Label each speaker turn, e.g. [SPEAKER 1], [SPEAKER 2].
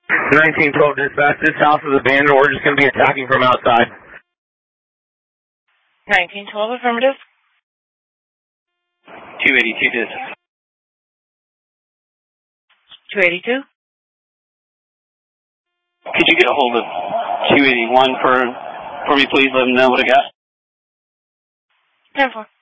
[SPEAKER 1] 1912 dispatch, this house is abandoned. We're just going to be attacking from outside.
[SPEAKER 2] 1912 affirmative.
[SPEAKER 3] 282 dispatch.
[SPEAKER 2] 282.
[SPEAKER 3] Could you get a hold of 281 for me, please? Let them know what I got.
[SPEAKER 2] 10-4.